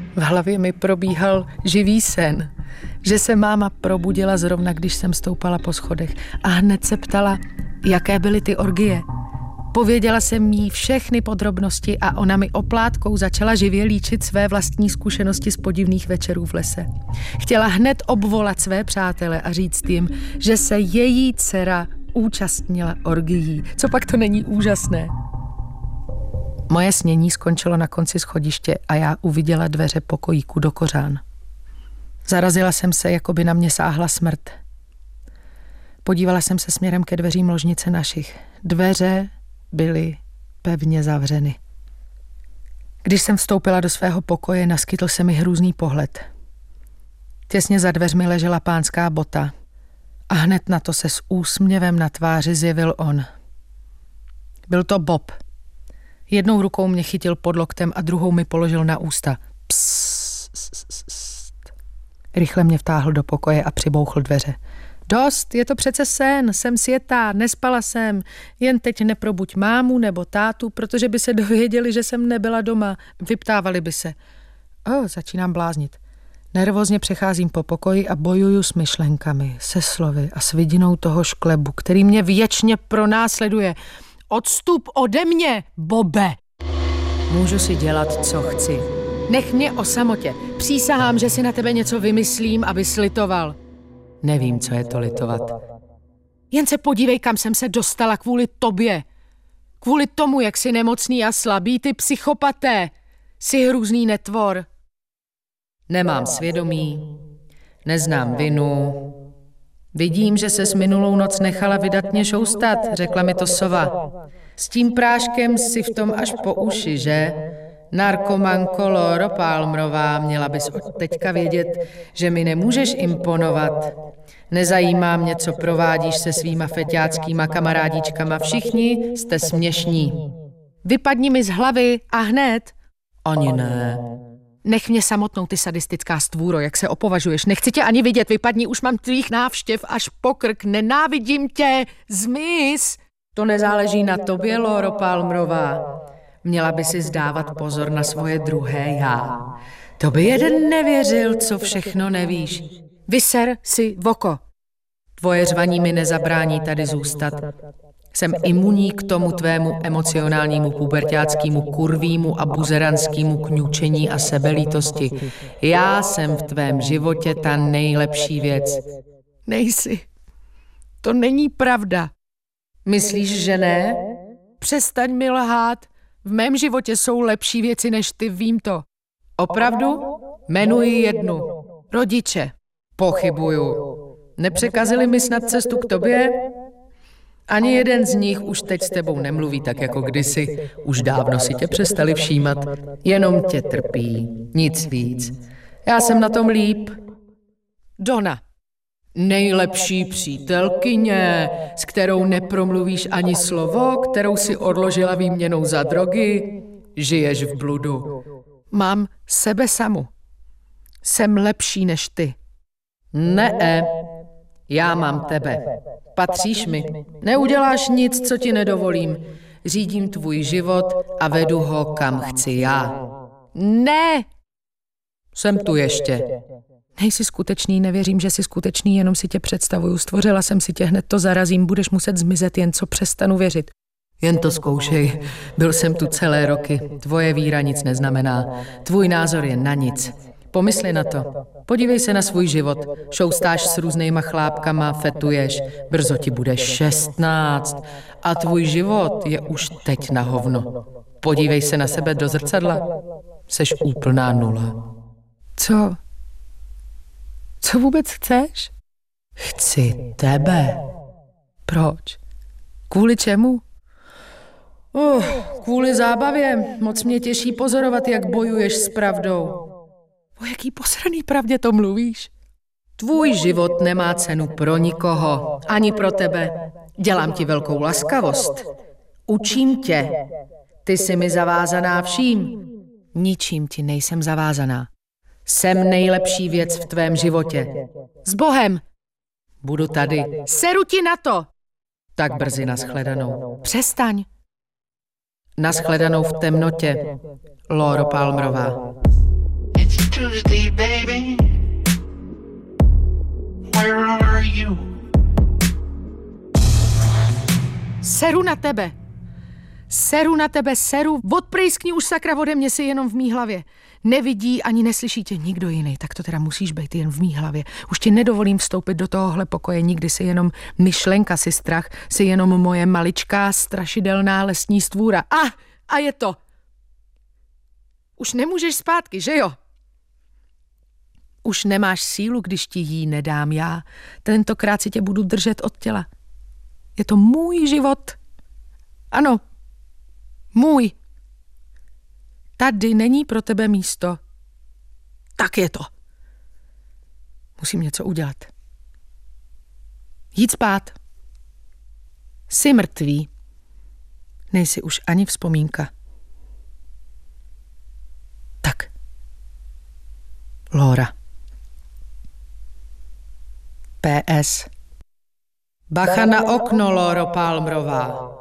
V hlavě mi probíhal živý sen, že se máma probudila zrovna, když jsem stoupala po schodech a hned se ptala, jaké byly ty orgie. Pověděla jsem jí všechny podrobnosti a ona mi oplátkou začala živě líčit své vlastní zkušenosti z podivných večerů v lese. Chtěla hned obvolat své přátele a říct jim, že se její dcera účastnila orgií. Co pak to není úžasné? Moje snění skončilo na konci schodiště a já uviděla dveře pokojíku do kořán. Zarazila jsem se, jako by na mě sáhla smrt. Podívala jsem se směrem ke dveřím ložnice našich. Dveře byly pevně zavřeny. Když jsem vstoupila do svého pokoje, naskytl se mi hrůzný pohled. Těsně za dveřmi ležela pánská bota a hned na to se s úsměvem na tváři zjevil on. Byl to Bob. Jednou rukou mě chytil pod loktem a druhou mi položil na ústa. Psst. Rychle mě vtáhl do pokoje a přibouchl dveře. Dost, je to přece sen, jsem sjetá, nespala jsem. Jen teď neprobuď mámu nebo tátu, protože by se dověděli, že jsem nebyla doma. Vyptávali by se. Začínám bláznit. Nervózně přecházím po pokoji a bojuju s myšlenkami, se slovy a s vidinou toho šklebu, který mě věčně pronásleduje. Odstup ode mě, Bobe! Můžu si dělat, co chci. Nech mě o samotě. Přísahám, že si na tebe něco vymyslím, aby slitoval. Nevím, co je to litovat. Jen se podívej, kam jsem se dostala kvůli tobě. Kvůli tomu, jak jsi nemocný a slabý, ty psychopaté. Jsi hrůzný netvor. Nemám svědomí, neznám vinu. Vidím, že ses minulou noc nechala vydatně šoustat, řekla mi to sova. S tím práškem si v tom až po uši, že? Narkomanko Loro Palmrová, měla bys od teďka vědět, že mi nemůžeš imponovat. Nezajímá mě, co provádíš se svýma feťáckýma kamarádičkama. Všichni jste směšní. Vypadni mi z hlavy a hned. Ani ne. Nech mě samotnou, ty sadistická stvůro, jak se opovažuješ. Nechci tě ani vidět, vypadni, už mám tvých návštěv až po krk. Nenávidím tě, zmiz. To nezáleží na tobě, Loro Palmrová. Měla by si zdávat pozor na svoje druhé já. To by jeden nevěřil, co všechno nevíš. Vyser si v oko. Tvoje řvaní mi nezabrání tady zůstat. Jsem imunní k tomu tvému emocionálnímu puberťáckému kurvímu a buzeranskému kňučení a sebelítosti. Já jsem v tvém životě ta nejlepší věc. Nejsi. To není pravda. Myslíš, že ne? Přestaň mi lhát. V mém životě jsou lepší věci než ty, vím to. Opravdu? Jmenuji jednu. Rodiče. Pochybuju. Nepřekazili mi snad cestu k tobě? Ani jeden z nich už teď s tebou nemluví tak jako kdysi. Už dávno si tě přestali všímat. Jenom tě trpí. Nic víc. Já jsem na tom líp. Donna. Nejlepší přítelkyně, s kterou nepromluvíš ani slovo, kterou si odložila výměnou za drogy. Žiješ v bludu. Mám sebe samu. Jsem lepší než ty. Ne, já mám tebe. Patříš mi. Neuděláš nic, co ti nedovolím. Řídím tvůj život a vedu ho, kam chci já. Ne! Jsem tu ještě. Nejsi skutečný, nevěřím, že jsi skutečný, jenom si tě představuju. Stvořila jsem si tě, hned to zarazím, budeš muset zmizet, jen co přestanu věřit. Jen to zkoušej. Byl jsem tu celé roky. Tvoje víra nic neznamená. Tvůj názor je na nic. Pomysli na to. Podívej se na svůj život. Šoustáš s různýma chlápkama, fetuješ. Brzo ti bude 16. A tvůj život je už teď na hovno. Podívej se na sebe do zrcadla. Seš úplná nula. Co? Co vůbec chceš? Chci tebe. Proč? Kvůli čemu? Kvůli zábavě. Moc mě těší pozorovat, jak bojuješ s pravdou. O jaký posraný pravdě to mluvíš? Tvůj život nemá cenu pro nikoho, ani pro tebe. Dělám ti velkou laskavost. Učím tě. Ty jsi mi zavázaná vším. Ničím ti nejsem zavázaná. Jsem nejlepší věc v tvém životě. S Bohem. Budu tady. Seru ti na to. Tak brzy nashledanou. Přestaň. Nashledanou v temnotě. Loro Palmrová. Tuesday, baby. Where are you? Seru na tebe. Seru na tebe, seru. Odprejskni už sakra ode mě si jenom v mý hlavě. Nevidí ani neslyší tě nikdo jiný, tak to teda musíš být jen v mý hlavě. Už ti nedovolím vstoupit do tohohle pokoje, nikdy si jenom myšlenka, si strach, si jenom moje maličká, strašidelná lesní stvůra. A je to. Už nemůžeš zpátky, že jo? Už nemáš sílu, když ti jí nedám já. Tentokrát si tě budu držet od těla. Je to můj život. Ano, můj. Tady není pro tebe místo. Tak je to. Musím něco udělat. Jít spát. Jsi mrtvý. Nejsi už ani vzpomínka. Tak. Laura. PS. Bacha na okno, Loro Palmrová.